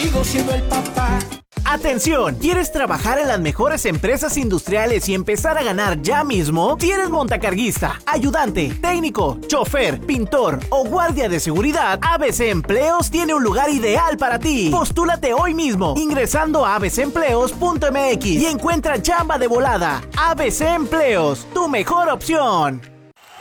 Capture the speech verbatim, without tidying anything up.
sigo siendo el papá. ¡Atención! ¿Quieres trabajar en las mejores empresas industriales y empezar a ganar ya mismo? Si eres montacarguista, ayudante, técnico, chofer, pintor o guardia de seguridad, A B C Empleos tiene un lugar ideal para ti. Postúlate hoy mismo ingresando a a b c empleos punto m x y encuentra chamba de volada. A B C Empleos, tu mejor opción.